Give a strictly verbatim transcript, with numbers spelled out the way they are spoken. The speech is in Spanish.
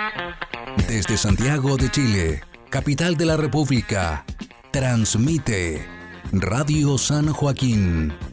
Desde Santiago de Chile, capital de la República, transmite Radio San Joaquín